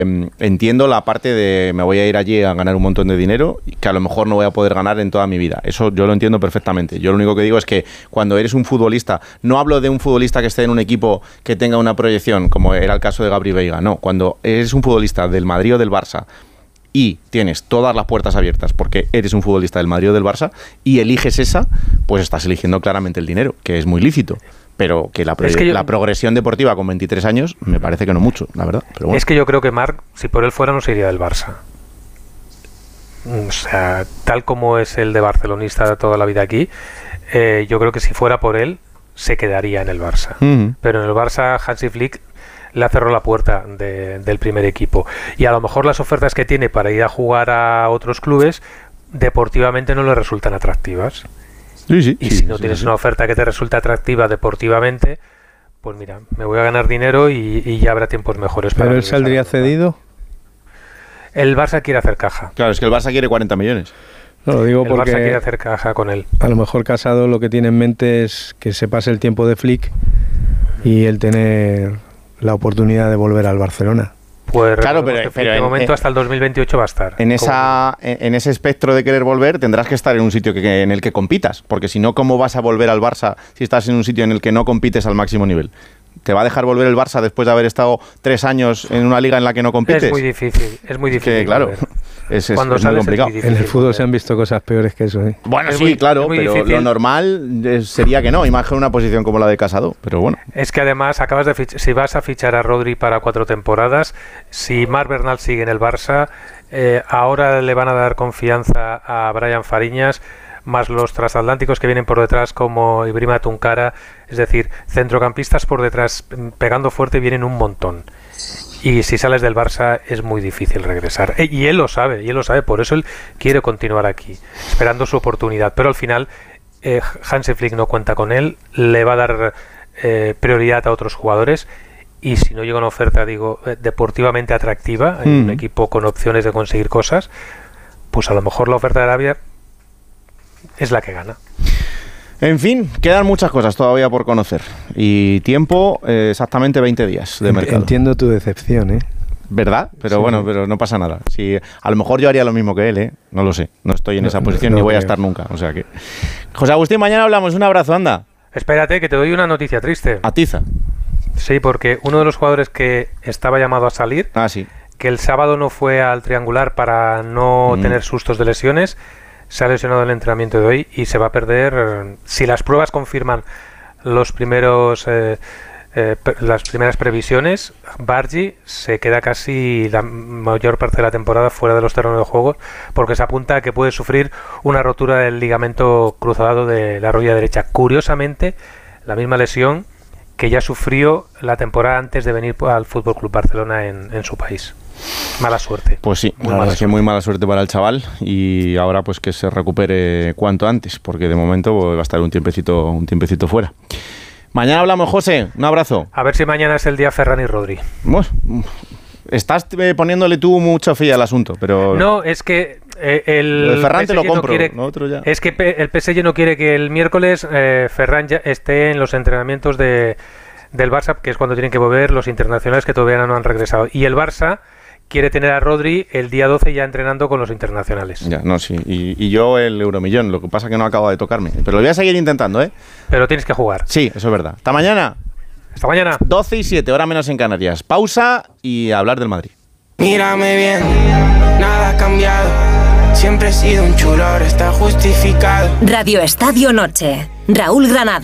entiendo la parte de me voy a ir allí a ganar un montón de dinero que a lo mejor no voy a poder ganar en toda mi vida. Eso yo lo entiendo perfectamente. Yo lo único que digo es que cuando eres un futbolista, no hablo de un futbolista que esté en un equipo que tenga una proyección, como era el caso de Gabri Veiga, no. Cuando eres un futbolista del Madrid o del Barça y tienes todas las puertas abiertas porque eres un futbolista del Madrid o del Barça y eliges esa, pues estás eligiendo claramente el dinero, que es muy lícito. Pero que la progresión deportiva con 23 años me parece que no mucho, la verdad. Pero bueno. Es que yo creo que Marc, si por él fuera, no se iría del Barça. O sea, tal como es el de barcelonista de toda la vida aquí, yo creo que si fuera por él, se quedaría en el Barça. Pero en el Barça, Hansi Flick le cerró la puerta del primer equipo. Y a lo mejor las ofertas que tiene para ir a jugar a otros clubes, deportivamente no le resultan atractivas. Sí, y si no tienes una oferta que te resulta atractiva deportivamente, pues mira, me voy a ganar dinero y ya habrá tiempos mejores. ¿Pero él saldría cedido? El Barça quiere hacer caja. Claro, es que el Barça quiere 40 millones. No, lo digo porque el Barça quiere hacer caja con él. A lo mejor Casado lo que tiene en mente es que se pase el tiempo de Flick y él tener la oportunidad de volver al Barcelona. Pues claro, pero de momento hasta el 2028 va a estar. En ese espectro de querer volver tendrás que estar en un sitio en el que compitas, porque si no, ¿cómo vas a volver al Barça si estás en un sitio en el que no compites al máximo nivel? ¿Te va a dejar volver el Barça después de haber estado 3 años en una liga en la que no compites? Es muy difícil. Que, claro, es muy complicado. En el fútbol se han visto cosas peores que eso, ¿eh? Bueno, sí, claro, pero difícil. Lo normal sería que no, imagina una posición como la de Casado, pero bueno. Es que además si vas a fichar a Rodri para 4 temporadas, si Marc Bernal sigue en el Barça, ahora le van a dar confianza a Brian Fariñas, más los transatlánticos que vienen por detrás como Ibrahima Tunkara, es decir, centrocampistas por detrás pegando fuerte vienen un montón. Y si sales del Barça es muy difícil regresar. Y él lo sabe, por eso él quiere continuar aquí, esperando su oportunidad. Pero al final Hansi Flick no cuenta con él, le va a dar prioridad a otros jugadores. Y si no llega una oferta, deportivamente atractiva, en un equipo con opciones de conseguir cosas, pues a lo mejor la oferta de Arabia es la que gana. En fin, quedan muchas cosas todavía por conocer. Y tiempo, exactamente 20 días de mercado. Entiendo tu decepción, ¿eh? ¿Verdad? Pero sí. Bueno, pero no pasa nada. Si, a lo mejor yo haría lo mismo que él, ¿eh? No lo sé. No estoy en esa posición ni voy a estar nunca. O sea que... José Agustín, mañana hablamos. Un abrazo, anda. Espérate, que te doy una noticia triste. Atiza. Sí, porque uno de los jugadores que estaba llamado a salir, sí, que el sábado no fue al triangular para no tener sustos de lesiones, se ha lesionado en el entrenamiento de hoy y se va a perder, si las pruebas confirman las primeras previsiones, Bargi se queda casi la mayor parte de la temporada fuera de los terrenos de juego, porque se apunta a que puede sufrir una rotura del ligamento cruzado de la rodilla derecha. Curiosamente, la misma lesión que ya sufrió la temporada antes de venir al FC Barcelona en su país. Mala suerte. Pues sí, la verdad es que muy mala suerte para el chaval y ahora pues que se recupere cuanto antes, porque de momento va a estar un tiempecito fuera. Mañana hablamos, José. Un abrazo. A ver si mañana es el día Ferran y Rodri. Estás poniéndole tú mucha fe al asunto, pero... No, es que el Ferran te lo compro. No quiere, ya. Es que el PSG no quiere que el miércoles Ferran ya esté en los entrenamientos del Barça, que es cuando tienen que volver los internacionales que todavía no han regresado. Y el Barça quiere tener a Rodri el día 12 ya entrenando con los internacionales. Ya, no, sí. Y yo el Euromillón, lo que pasa es que no acaba de tocarme. Pero lo voy a seguir intentando, ¿eh? Pero tienes que jugar. Sí, eso es verdad. Hasta mañana. Hasta mañana. 12:07, hora menos en Canarias. Pausa y hablar del Madrid. Mírame bien, nada ha cambiado. Siempre he sido un chulo, ahora está justificado. Radio Estadio Noche. Raúl Granado.